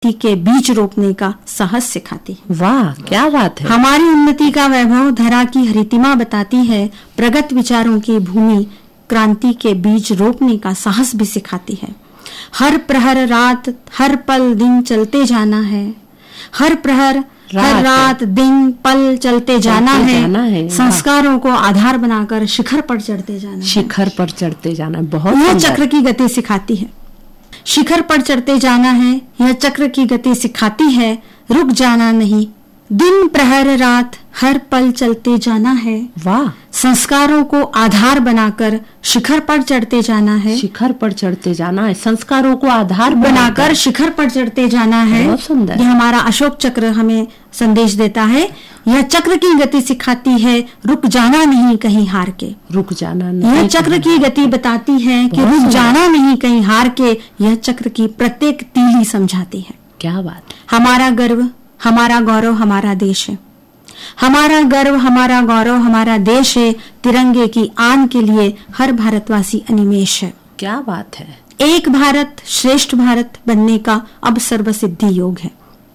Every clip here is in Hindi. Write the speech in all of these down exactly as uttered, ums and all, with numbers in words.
के बीज रोपने का साहस सिखाती है। वाह, क्या बात है। हमारी उन्नति का वैभव धरा की हरितिमा बताती है। प्रगत विचारों की भूमि क्रांति के बीज रोपने का साहस भी सिखाती है। हर प्रहर रात हर पल दिन चलते जाना है। हर प्रहर हर रात दिन पल चलते जाना है, जाना है। संस्कारों को आधार बनाकर शिखर पर चढ़ते जाना शिखर पर चढ़ते जाना बहुत यह चक्र की गति सिखाती है। शिखर पर चढ़ते जाना है, यह चक्र की गति सिखाती है। रुक जाना नहीं, दिन प्रहर रात हर पल चलते जाना है। वाह, संस्कारों को आधार बनाकर शिखर पर चढ़ते जाना है। शिखर पर चढ़ते जाना है, संस्कारों को आधार बनाकर शिखर पर चढ़ते जाना है। बहुत सुंदर। यह हमारा अशोक चक्र हमें संदेश देता है। यह चक्र की गति सिखाती है, रुक जाना नहीं कहीं हार के। रुक जाना नहीं। यह चक्र की गति बताती है कि रुक जाना नहीं कहीं हार के। यह चक्र की प्रत्येक तीली समझाती है। क्या बात। हमारा गर्व हमारा गौरव हमारा देश है। हमारा गर्व हमारा गौरव हमारा देश है। तिरंगे की आन के लिए हर भारतवासी अनिमेष है। क्या बात है। एक भारत श्रेष्ठ भारत बनने का अब सर्वसिद्धि योग है।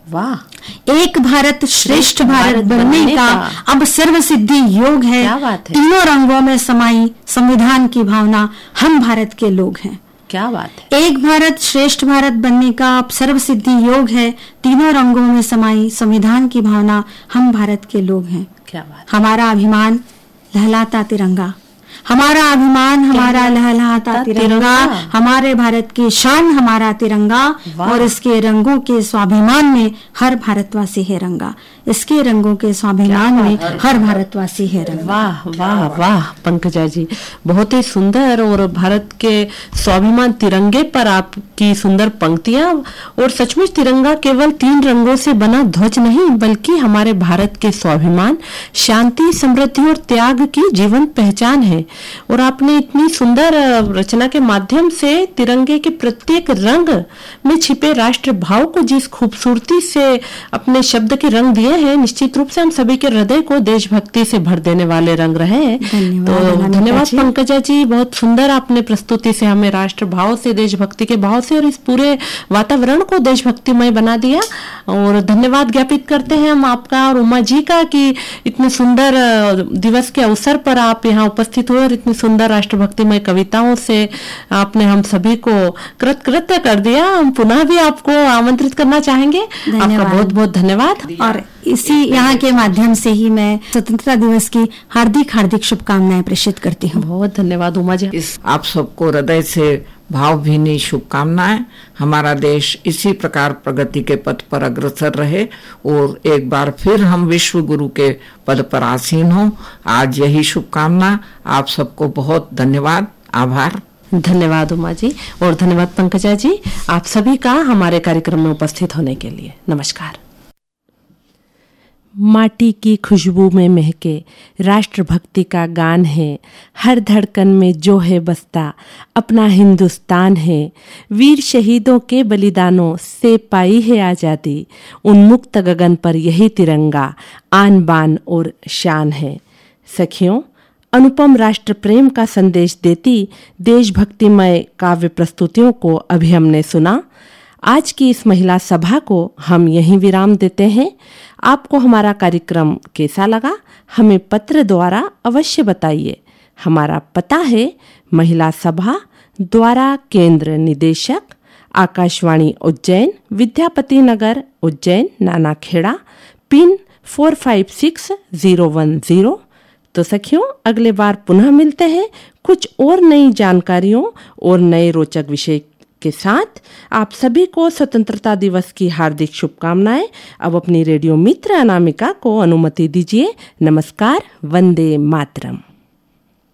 वाह, एक भारत श्रेष्ठ भारत बनने का अब सर्वसिद्धि योग है। क्या बात है। तीनों रंगों में समाई संविधान की भावना हम भारत के लोग हैं। क्या बात है। एक भारत श्रेष्ठ भारत बनने का अब सर्वसिद्धि योग है। तीनों रंगों में समाई संविधान की भावना हम भारत के लोग हैं। क्या बात। हमारा अभिमान लहलाता तिरंगा। हमारा अभिमान हमारा लहलहाता तिरंगा। हमारे भारत की शान हमारा तिरंगा और इसके रंगों के स्वाभिमान में हर भारतवासी है रंगा। इसके रंगों के स्वाभिमान में हर भारतवासी है रंगा। वाह वाह वाह पंकजा जी, बहुत ही सुंदर। और भारत के स्वाभिमान तिरंगे पर आपकी सुंदर पंक्तियां। और सचमुच तिरंगा केवल तीन रंगों से बना ध्वज नहीं, बल्कि हमारे भारत के स्वाभिमान, शांति, समृद्धि और त्याग की जीवन पहचान है। और आपने इतनी सुंदर रचना के माध्यम से तिरंगे के प्रत्येक रंग में छिपे राष्ट्र भाव को जिस खूबसूरती से अपने शब्द के रंग दिए हैं, निश्चित रूप से हम सभी के हृदय को देशभक्ति से भर देने वाले रंग रहे हैं। तो धन्यवाद पंकजा जी, बहुत सुंदर आपने प्रस्तुति से हमें राष्ट्र भाव से, देशभक्ति के भाव से और इस पूरे वातावरण को देशभक्तिमय बना दिया। और धन्यवाद ज्ञापित करते हैं हम आपका और उमा जी का कि इतने सुंदर दिवस के अवसर पर आप यहाँ उपस्थित हुए और इतनी सुंदर राष्ट्रभक्तिमय कविताओं से आपने हम सभी को कृतकृत्य कर दिया। हम पुनः भी आपको आमंत्रित करना चाहेंगे। आपका बहुत बहुत धन्यवाद। और इसी यहाँ के माध्यम से ही मैं स्वतंत्रता दिवस की हार्दिक हार्दिक शुभकामनाएं प्रेषित करती हूँ। बहुत धन्यवाद उमा जी। इस आप सबको हृदय से भावभीनी शुभकामनाएं। हमारा देश इसी प्रकार प्रगति के पथ पर अग्रसर रहे और एक बार फिर हम विश्व गुरु के पद पर आसीन हों। आज यही शुभकामना। आप सबको बहुत धन्यवाद, आभार। धन्यवाद उमा जी और धन्यवाद पंकजा जी, आप सभी का हमारे कार्यक्रम में उपस्थित होने के लिए। नमस्कार। माटी की खुशबू में महके राष्ट्रभक्ति का गान है। हर धड़कन में जो है बसता अपना हिंदुस्तान है। वीर शहीदों के बलिदानों से पाई है आज़ादी। उन्मुक्त गगन पर यही तिरंगा आन बान और शान है। सखियों, अनुपम राष्ट्र प्रेम का संदेश देती देशभक्तिमय काव्य प्रस्तुतियों को अभी हमने सुना। आज की इस महिला सभा को हम यहीं विराम देते हैं। आपको हमारा कार्यक्रम कैसा लगा हमें पत्र द्वारा अवश्य बताइए। हमारा पता है महिला सभा द्वारा केंद्र निदेशक Akashvani Ujjain, Vidyapati Nagar Ujjain, Nanakheda, pin four five six zero one zero. तो सखियों, अगले बार पुनः मिलते हैं कुछ और नई जानकारियों और नए रोचक विषय के साथ। आप सभी को स्वतंत्रता दिवस की हार्दिक शुभकामनाएं। अब अपनी रेडियो मित्र अनामिका को अनुमति दीजिए। नमस्कार। वंदे मातरम।